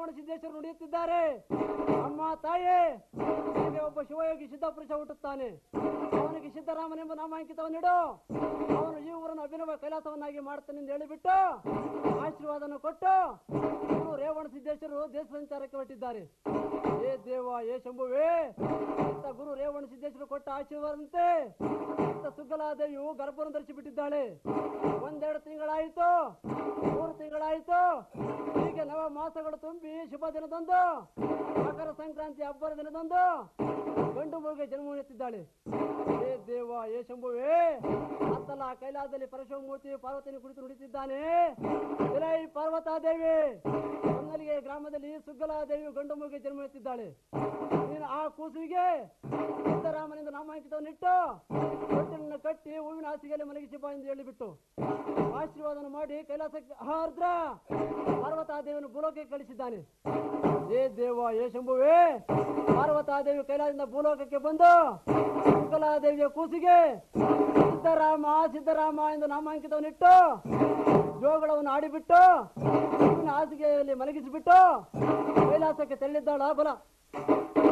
ರೇವಣ ಸಿದ್ದೇಶ್ವರ ನುಡಿಯುತ್ತಿದ್ದಾರೆ. ಅಮ್ಮ ತಾಯೇ, ನಿನಗೆ ಒಬ್ಬ ಶಿವಯೋಗಿ ಸಿದ್ಧಪುರುಷ ಹುಟ್ಟುತ್ತಾನೆ. ಅವನಿಗೆ ಸಿದ್ದರಾಮನೆಂಬ ನಾಮಾಂಕಿತವನ್ನಿಡು. ಅವನು ಈ ಊರನ್ನು ಅಭಿನವ ಕೈಲಾಸವನ್ನಾಗಿ ಮಾಡ್ತಾನೆ ಎಂದು ಹೇಳಿಬಿಟ್ಟು ಆಶೀರ್ವಾದವನ್ನು ಕೊಟ್ಟು ಗುರು ರೇವಣ ಸಿದ್ದೇಶ್ವರರು ದೇಶ ಸಂಚಾರಕ್ಕೆ ಹೊರಟಿದ್ದಾರೆ. ಏ ದೇವ, ಏ ಶಂಭುವೇ, ಇಂಥ ಗುರು ರೇವಣ ಸಿದ್ದೇಶ್ವರ ಕೊಟ್ಟ ಆಶೀರ್ವಾದಂತೆ ಇಂಥ ಸುಗ್ಗಲಾದೇವಿಯು ಗರ್ಭವನ್ನು ಧರಿಸಿಬಿಟ್ಟಿದ್ದಾಳೆ. 1-2 ತಿಂಗಳಾಯಿತು, 3 ತಿಂಗಳಾಯಿತು. ಹೀಗೆ 9 ಮಾಸಗಳು ತುಂಬಿ ಶುಭ ದಿನದಂದು, ಮಕರ ಸಂಕ್ರಾಂತಿ ಹಬ್ಬದ ದಿನದಂದು ಗಂಡು ಮಗುವಿಗೆ ಜನ್ಮವೆತ್ತಿದ್ದಾಳೆ. ಏ ದೇವ, ಏ ಶಂಭುವೇ, ಅಂತಲ್ಲ ಕೈಲಾಸದಲ್ಲಿ ಪರಶುಮೂರ್ತಿ ಪಾರ್ವತಿಯನ್ನು ಕುರಿತು ನುಡಿತಿದ್ದಾನೆ. ಇಲೈ ಪಾರ್ವತಾದೇವಿ, ಹೊನ್ನಲಿಗೆ ಗ್ರಾಮದಲ್ಲಿ ಸುಗ್ಗಲಾದೇವಿಯು ಗಂಡು ಮಗುವಿಗೆ ಜನ್ಮವೆತ್ತಿದ್ದಾಳೆ. ನೀನು ಆ ಕೂಸುವಿಗೆ ಸಿದ್ದರಾಮನಿಂದ ನಾಮಾಂಕಿತವನ್ನಿಟ್ಟು ತೊಟ್ಟಿಲನ್ನು ಕಟ್ಟಿ ಹೂವಿನ ಹಾಸಿಗೆಯಲ್ಲಿ ಮಲಗಿಸಿ ಬಾ ಎಂದು ಹೇಳಿಬಿಟ್ಟು ಆಶೀರ್ವಾದನ ಮಾಡಿ ಕೈಲಾಸಕ್ಕೆ ಆರ್ದ್ರ ಪಾರ್ವತಾದೇವಿಯನ್ನು ಭೂಲೋಕಕ್ಕೆ ಕಳಿಸಿದ್ದಾನೆ. ಏ ದೇವ, ಏ ಶಂಭುವೇ, ಪಾರ್ವತಾದೇವಿ ಕೈಲಾಸದಿಂದ ಭೂಲೋಕಕ್ಕೆ ಬಂದು ಸುಗ್ಗಲಾದೇವಿಯ ಕೂಸಿಗೆ ಸಿದ್ದರಾಮ ಸಿದ್ದರಾಮ ಎಂದು ನಾಮಾಂಕಿತವನ್ನಿಟ್ಟು ಜೋಗಳವನ್ನು ಆಡಿಬಿಟ್ಟು ಹೂವಿನ ಹಾಸಿಗೆಯಲ್ಲಿ ಮಲಗಿಸಿಬಿಟ್ಟು ಕೈಲಾಸಕ್ಕೆ ತೆರಳಿದ್ದಾಳ ಬಲ.